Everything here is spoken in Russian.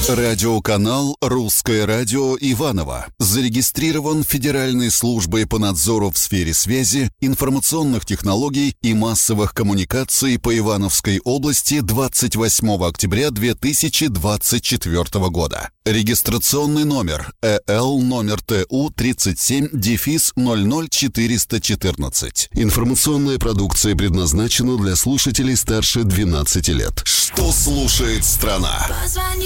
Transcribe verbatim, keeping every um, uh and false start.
Радиоканал «Русское радио» Иваново зарегистрирован Федеральной службой по надзору в сфере связи, информационных технологий и массовых коммуникаций по Ивановской области двадцать восьмого октября две тысячи двадцать четвёртого года. Регистрационный номер э эл номер тэ у тридцать семь дефис ноль ноль четыреста четырнадцать. Информационная продукция предназначена для слушателей старше двенадцати лет. Что слушает страна?